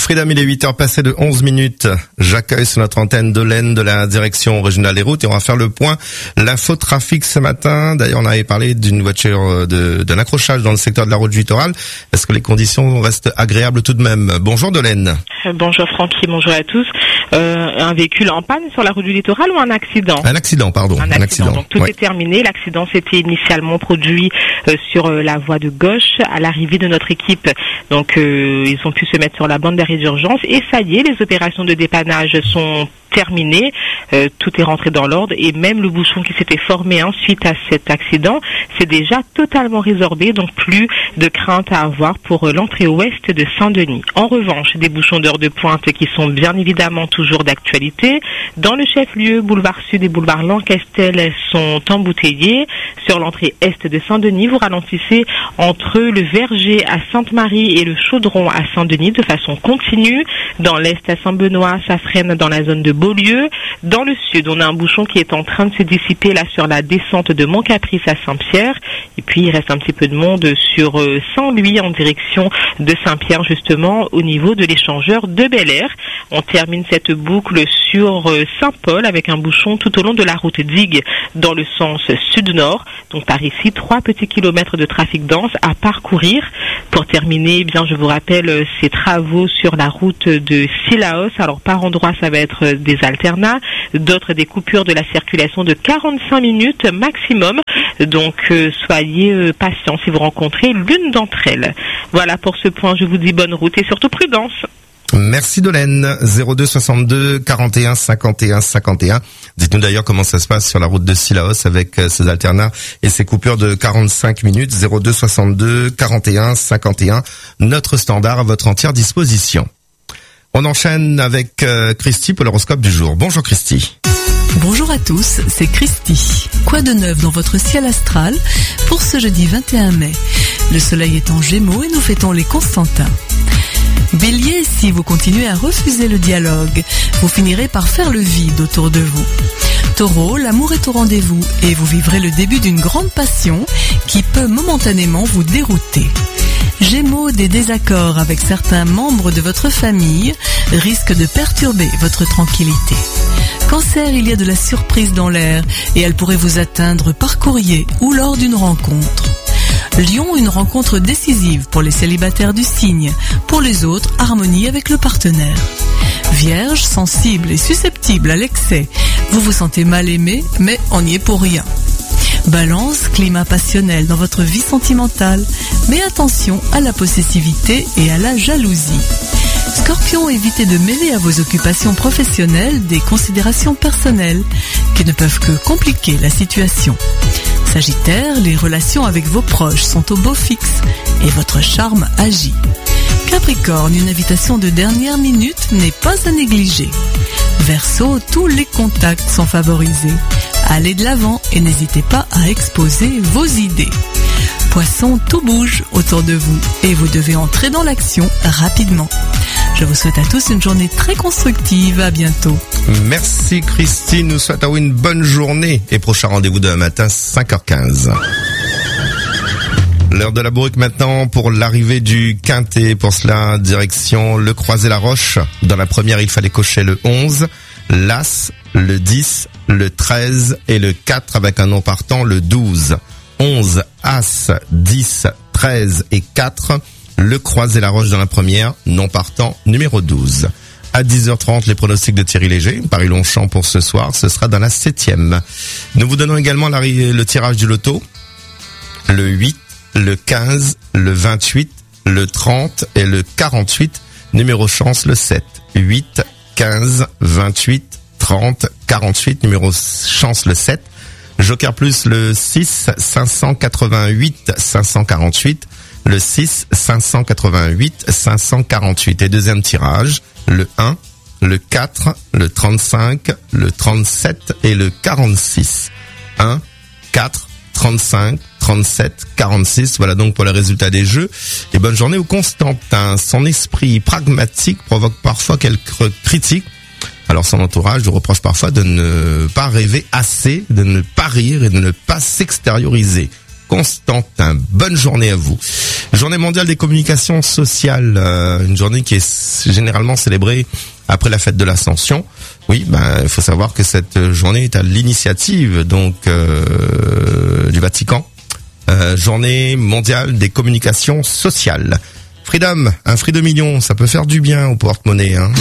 Freedom, il est 8h passé de 11 minutes. J'accueille sur notre antenne Dolène de la direction régionale des routes et on va faire le point. L'infotrafic ce matin. D'ailleurs, on avait parlé d'une voiture d'un accrochage dans le secteur de la route du littoral. Est-ce que les conditions restent agréables tout de même? Bonjour Dolène. Bonjour Francky, bonjour à tous. Un véhicule en panne sur la route du littoral ou un accident? Un accident, pardon. Un accident. Donc tout est terminé. L'accident s'était initialement produit sur la voie de gauche à l'arrivée de notre équipe. Donc ils ont pu se mettre sur la bande d'arrêt d'urgence et ça y est, les opérations de dépannage sont terminé, tout est rentré dans l'ordre et même le bouchon qui s'était formé suite à cet accident, c'est déjà totalement résorbé, donc plus de crainte à avoir pour l'entrée ouest de Saint-Denis. En revanche, des bouchons d'heure de pointe qui sont bien évidemment toujours d'actualité. Dans le chef-lieu, boulevard Sud et boulevard Lancastel sont embouteillés. Sur l'entrée est de Saint-Denis, vous ralentissez entre le Verger à Sainte-Marie et le Chaudron à Saint-Denis de façon continue. Dans l'est à Saint-Benoît, ça freine dans la zone de Beaulieu. Dans le sud, on a un bouchon qui est en train de se dissiper là sur la descente de Mont-Caprice à Saint-Pierre. Et puis, il reste un petit peu de monde sur Saint-Louis en direction de Saint-Pierre, justement, au niveau de l'échangeur de Bel-Air. On termine cette boucle sur Saint-Paul avec un bouchon tout au long de la route Digue dans le sens sud-nord. Donc, par ici, 3 petits kilomètres de trafic dense à parcourir. Pour terminer, eh bien, je vous rappelle ces travaux sur la route de Sillaos. Alors, par endroit, ça va être des alternats, d'autres des coupures de la circulation de 45 minutes maximum. Donc soyez patients si vous rencontrez l'une d'entre elles. Voilà pour ce point, je vous dis bonne route et surtout prudence. Merci Dolène. 02 62 41 51 51. Dites-nous d'ailleurs comment ça se passe sur la route de Sillaos avec ces alternats et ces coupures de 45 minutes. 02 62 41 51. Notre standard à votre entière disposition. On enchaîne avec Christy pour l'horoscope du jour. Bonjour Christy. Bonjour à tous, c'est Christy. Quoi de neuf dans votre ciel astral pour ce jeudi 21 mai? Le soleil est en Gémeaux et nous fêtons les Constantins. Bélier, si vous continuez à refuser le dialogue, vous finirez par faire le vide autour de vous. Taureau, l'amour est au rendez-vous et vous vivrez le début d'une grande passion qui peut momentanément vous dérouter. Gémeaux, des désaccords avec certains membres de votre famille risquent de perturber votre tranquillité. Cancer, il y a de la surprise dans l'air et elle pourrait vous atteindre par courrier ou lors d'une rencontre. Lion, une rencontre décisive pour les célibataires du signe. Pour les autres, harmonie avec le partenaire. Vierge, sensible et susceptible à l'excès. Vous vous sentez mal aimé, mais on y est pour rien. Balance, climat passionnel dans votre vie sentimentale, mais attention à la possessivité et à la jalousie. Scorpion, évitez de mêler à vos occupations professionnelles des considérations personnelles qui ne peuvent que compliquer la situation. Sagittaire, les relations avec vos proches sont au beau fixe et votre charme agit. Capricorne, une invitation de dernière minute n'est pas à négliger. Verseau, tous les contacts sont favorisés. Allez de l'avant et n'hésitez pas à exposer vos idées. Poisson, tout bouge autour de vous et vous devez entrer dans l'action rapidement. Je vous souhaite à tous une journée très constructive. À bientôt. Merci Christine. Nous souhaitons une bonne journée et prochain rendez-vous demain matin 5h15. L'heure de la bourrique maintenant pour l'arrivée du Quintet. Pour cela, direction le Croisé-la-Roche. Dans la première, il fallait cocher le 11, l'As, le 10, le 13 et le 4 avec un nom partant, le 12. 11, As, 10, 13 et 4. Le Croisé-la-Roche dans la première, non partant, numéro 12. À 10h30, les pronostics de Thierry Léger, Paris-Longchamp pour ce soir, ce sera dans la 7e. Nous vous donnons également le tirage du loto. Le 8, le 15, le 28, le 30 et le 48. Numéro chance, le 7. 8, 15, 28, 30, 48. Numéro chance, le 7. Joker plus, le 6, 588, 548. Le 6, 588, 548. Et deuxième tirage, le 1, le 4, le 35, le 37 et le 46. 1, 4, 35, 37, 46. Voilà donc pour les résultats des jeux. Et bonne journée au Constantin. Son esprit pragmatique provoque parfois quelques critiques. Alors son entourage lui reproche parfois de ne pas rêver assez, de ne pas rire et de ne pas s'extérioriser. Constantin. Bonne journée à vous. Journée mondiale des communications sociales, une journée qui est généralement célébrée après la fête de l'Ascension. Oui, il faut savoir que cette journée est à l'initiative donc du Vatican. Journée mondiale des communications sociales. Freedom, un free de millions, ça peut faire du bien au porte-monnaie, hein.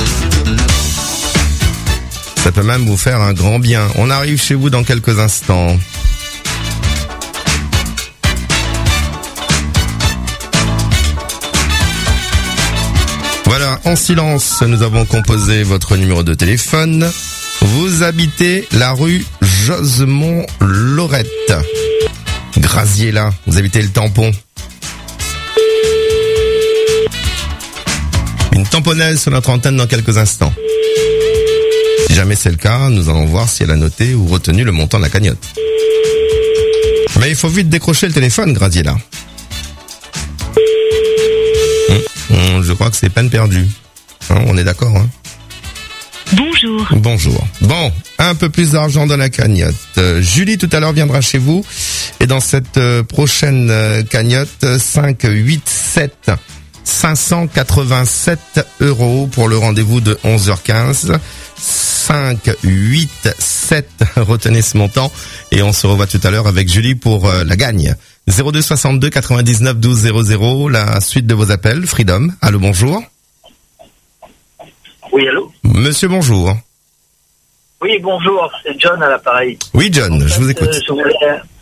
Ça peut même vous faire un grand bien. On arrive chez vous dans quelques instants. Voilà, en silence, nous avons composé votre numéro de téléphone. Vous habitez la rue Josemont-Lorette. Graziella, vous habitez le tampon. Une tamponnaise sur notre antenne dans quelques instants. Si jamais c'est le cas, nous allons voir si elle a noté ou retenu le montant de la cagnotte. Mais il faut vite décrocher le téléphone, Graziella. Je crois que c'est peine perdue. On est d'accord, hein? Bonjour. Bonjour. Bon, un peu plus d'argent dans la cagnotte. Julie, tout à l'heure, viendra chez vous. Et dans cette prochaine cagnotte, 5, 8, 7, 587 € pour le rendez-vous de 11h15. 5, 8, 7, retenez ce montant. Et on se revoit tout à l'heure avec Julie pour la gagne. 02 62 99 12 00, la suite de vos appels. Freedom, allô, bonjour. Oui, allô? Monsieur, bonjour. Oui, bonjour, c'est John à l'appareil. Oui, John, je vous écoute. Je voulais